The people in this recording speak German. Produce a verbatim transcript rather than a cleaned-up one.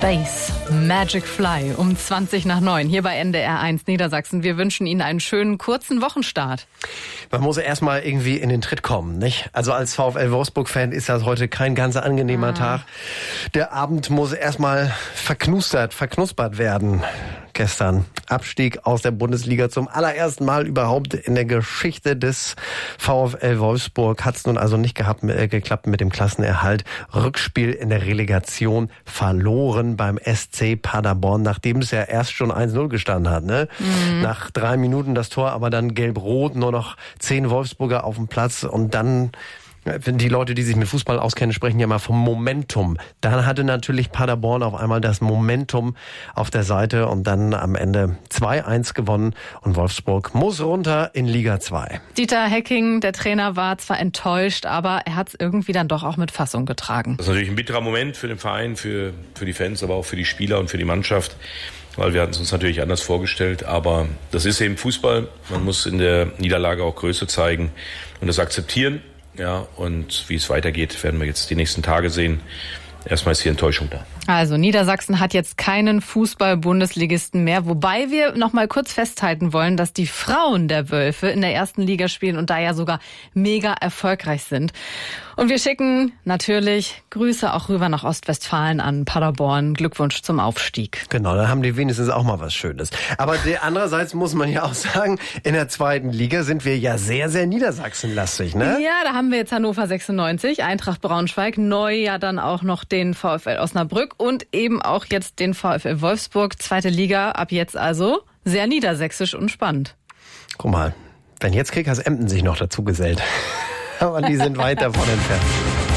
Space Magic Fly um zwanzig nach neun hier bei N D R eins Niedersachsen. Wir wünschen Ihnen einen schönen kurzen Wochenstart. Man muss erstmal irgendwie in den Tritt kommen, nicht? Also als VfL Wolfsburg-Fan ist das heute kein ganz angenehmer ah. Tag. Der Abend muss erstmal verknustert, verknuspert werden. Gestern Abstieg aus der Bundesliga zum allerersten Mal überhaupt in der Geschichte des VfL Wolfsburg. Hat es nun also nicht gehabt, äh, geklappt mit dem Klassenerhalt. Rückspiel in der Relegation verloren beim S C Paderborn, nachdem es ja erst schon eins null gestanden hat. Ne? Mhm. Nach drei Minuten das Tor, aber dann gelb-rot, nur noch zehn Wolfsburger auf dem Platz und dann... Die Leute, die sich mit Fußball auskennen, sprechen ja mal vom Momentum. Dann hatte natürlich Paderborn auf einmal das Momentum auf der Seite und dann am Ende zwei eins gewonnen und Wolfsburg muss runter in Liga zwei. Dieter Hecking, der Trainer, war zwar enttäuscht, aber er hat es irgendwie dann doch auch mit Fassung getragen. Das ist natürlich ein bitterer Moment für den Verein, für, für die Fans, aber auch für die Spieler und für die Mannschaft. Weil wir hatten es uns natürlich anders vorgestellt, aber das ist eben Fußball. Man muss in der Niederlage auch Größe zeigen und das akzeptieren. Ja, und wie es weitergeht, werden wir jetzt die nächsten Tage sehen. Erstmal ist hier Enttäuschung da. Also Niedersachsen hat jetzt keinen Fußball-Bundesligisten mehr, wobei wir noch mal kurz festhalten wollen, dass die Frauen der Wölfe in der ersten Liga spielen und da ja sogar mega erfolgreich sind. Und wir schicken natürlich Grüße auch rüber nach Ostwestfalen an Paderborn. Glückwunsch zum Aufstieg. Genau, da haben die wenigstens auch mal was Schönes. Aber andererseits muss man ja auch sagen, in der zweiten Liga sind wir ja sehr, sehr Niedersachsenlastig, ne? Ja, da haben wir jetzt Hannover sechsundneunzig, Eintracht Braunschweig, neu ja dann auch noch den VfL Osnabrück und eben auch jetzt den VfL Wolfsburg. Zweite Liga, ab jetzt also sehr niedersächsisch und spannend. Guck mal, wenn jetzt Kickers Emden sich noch dazu gesellt. Aber die sind weit davon entfernt.